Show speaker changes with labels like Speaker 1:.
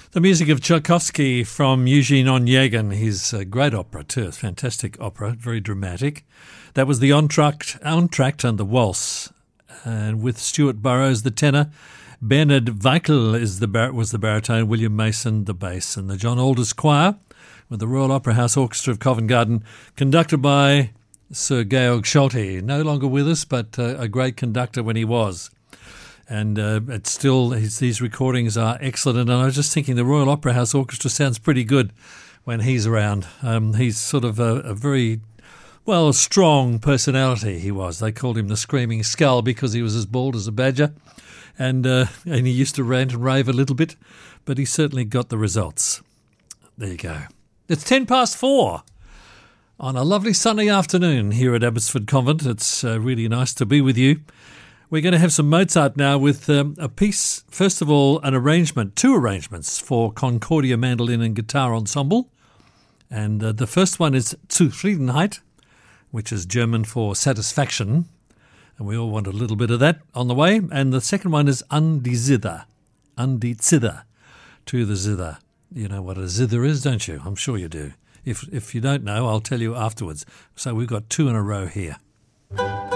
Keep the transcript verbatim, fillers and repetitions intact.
Speaker 1: The music of Tchaikovsky from Eugene Onegin. His uh, great opera too, fantastic opera, very dramatic. That was the entr'acte, entr'acte and the waltz, and with Stuart Burrows the tenor, Bernard Weichel is the bar- was the baritone, William Mason the bass, and the John Aldous Choir with the Royal Opera House Orchestra of Covent Garden, conducted by Sir Georg Scholti, no longer with us, but uh, a great conductor when he was. And uh, it's still, his, these recordings are excellent. And I was just thinking the Royal Opera House Orchestra sounds pretty good when he's around. Um, he's sort of a, a very, well, strong personality he was. They called him the Screaming Skull because he was as bald as a badger. And, uh, and he used to rant and rave a little bit, but he certainly got the results. There you go. It's ten past four on a lovely sunny afternoon here at Abbotsford Convent. It's uh, really nice to be with you. We're going to have some Mozart now with um, a piece, first of all, an arrangement, two arrangements for Concordia Mandolin and Guitar Ensemble. And uh, the first one is Zufriedenheit, which is German for satisfaction. And we all want a little bit of that on the way. And the second one is An die Zither, An die Zither, to the zither. You know what a zither is, don't you? I'm sure you do. If, if you don't know, I'll tell you afterwards. So we've got two in a row here.